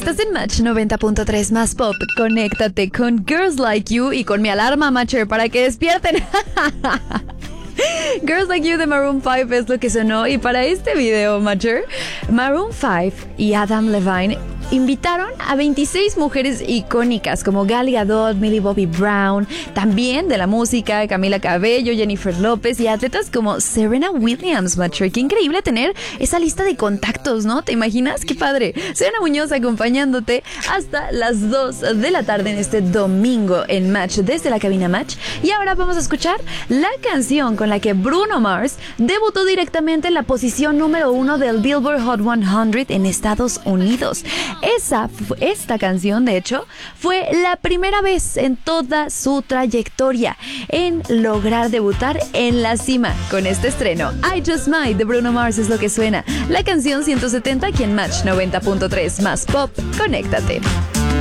Estás en Match 90.3 más pop. Conéctate con Girls Like You y con mi alarma, Matcher, para que despierten. Girls Like You de Maroon 5 es lo que sonó. Y para este video, Matcher, Maroon 5 y Adam Levine invitaron a 26 mujeres icónicas como Gal Gadot, Millie Bobby Brown, también de la música, Camila Cabello, Jennifer López y atletas como Serena Williams, Matcher. Qué increíble tener esa lista de contactos, ¿no? ¿Te imaginas? ¡Qué padre! Serena Muñoz acompañándote hasta las 2 de la tarde en este domingo en Match desde la cabina Match. Y ahora vamos a escuchar la canción con la que Bruno Mars debutó directamente en la posición número 1 del Billboard Hot 100 en Estados Unidos. Esta canción, de hecho, fue la primera vez en toda su trayectoria en lograr debutar en la cima con este estreno. I Just Might de Bruno Mars es lo que suena. La canción 170 aquí en Match 90.3 más pop. Conéctate.